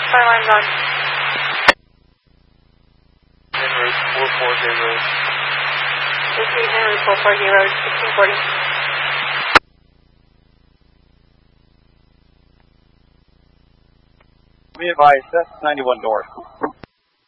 Fire line's on. En route 440. Receive en route 440, 1640. Be advised, that's 91 north.